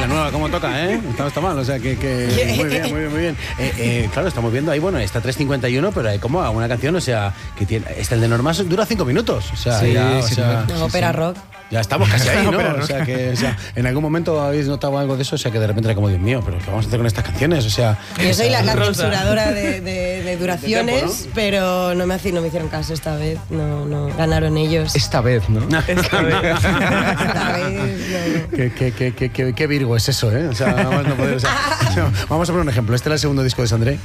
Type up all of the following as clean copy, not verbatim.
la nueva, cómo toca, ¿eh? Está mal, o sea que muy bien. Claro, estamos viendo ahí, bueno, está 3:51, pero hay como una canción, o sea, que tiene, el de Normas dura 5 minutos, o sea, ópera rock. Ya estamos casi ahí, ¿no? O sea, en algún momento habéis notado algo de eso, o sea, que de repente era como, Dios mío, pero ¿qué vamos a hacer con estas canciones? O sea... Yo soy la censuradora de duraciones, de tiempo, ¿no? Pero no me hicieron caso esta vez, no ganaron ellos. Esta vez, ¿no? Esta vez, no. ¿Qué Virgo es eso, eh? O sea, vamos a poner un ejemplo. Este era el segundo disco de Sandré.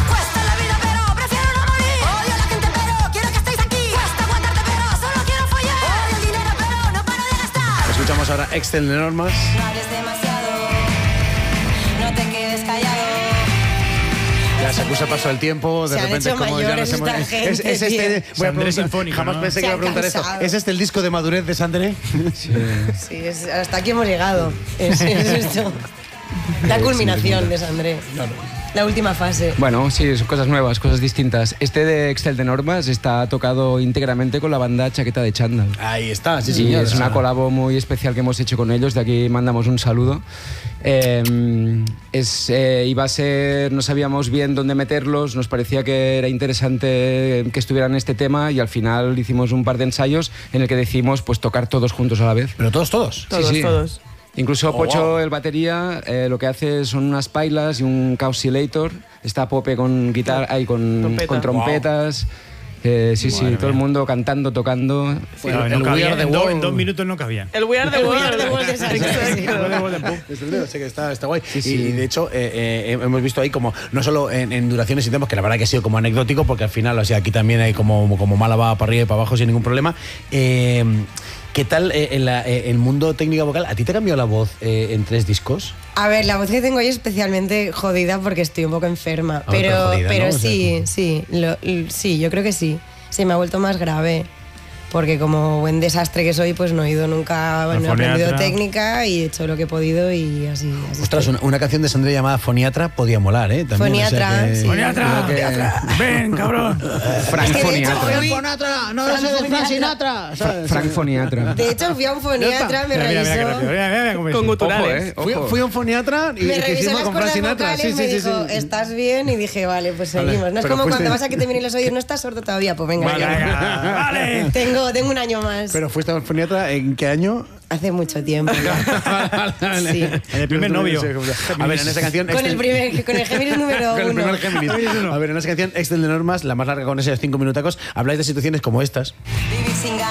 Escuchamos ahora Excel de Normas. No hables demasiado, no te quedes callado. Ya se acusa el paso del tiempo, de repente como ya nos hemos... Es este, voy a preguntar, jamás pensé que iba a preguntar esto. ¿Es este el disco de madurez de Sandré? Sí, hasta aquí hemos llegado. Es esto. La culminación de Sandré. La última fase. Bueno, sí, son cosas nuevas, cosas distintas. Este de Excel de Normas está tocado íntegramente con la banda Chaqueta de Chándal. Ahí está, sí, señor. Es una colabo muy especial que hemos hecho con ellos. De aquí mandamos un saludo. Iba a ser, no sabíamos bien dónde meterlos, nos parecía que era interesante que estuvieran en este tema y al final hicimos un par de ensayos en el que decidimos pues tocar todos juntos a la vez. ¿Pero todos? Sí. Todos. Incluso Pocho, el batería, lo que hace son unas pailas y un Causilator. Está Pope con guitarra y con trompetas. Sí, todo el mundo cantando, tocando. En 2 minutos no cabían. El We Are the World. Está guay. Sí. Y de hecho, hemos visto ahí como, no solo en duraciones y temas, que la verdad que ha sido como anecdótico, porque al final, o sea, aquí también hay como Málaga para arriba y para abajo sin ningún problema. ¿Qué tal el mundo técnico vocal? ¿A ti te ha cambiado la voz en 3 discos? A ver, la voz que tengo hoy es especialmente jodida porque estoy un poco enferma. Pero ¿no? Sí, yo creo que sí. Sí, me ha vuelto más grave. Porque como buen desastre que soy, pues no he ido nunca, no he aprendido técnica y he hecho lo que he podido y así. Ostras, una canción de Sandré llamada Foniatra podía molar, ¿eh? También, Foniatra, o sea sí. ¡Foniatra! ¡Ven, cabrón! Frank Foniatra. ¡Foniatra! ¡No sé de Frank Sinatra! Frank Foniatra. De hecho, fui a un foniatra, me revisó. Con guturales. Fui a un foniatra y me revisó las con Frank cuerdas Sinatra. vocales, me dijo, ¿estás bien? Y dije, vale, pues seguimos. No es como cuando vas a que te miren los oídos, ¿no estás sordo todavía? Pues venga. Vale. Tengo un año más. ¿Pero fuiste al foniatra en qué año? Hace mucho tiempo. Sí. En el primer novio. A ver, en esa canción... Con el Géminis número 1. Con el primer Géminis. A ver, en esa canción, Excel de Normas, la más larga con esos 5 minutacos, habláis de situaciones como estas.